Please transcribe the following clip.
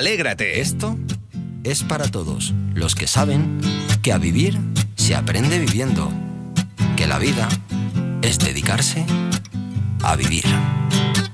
Alégrate. Esto es para todos los que saben que a vivir se aprende viviendo, que la vida es dedicarse a vivir.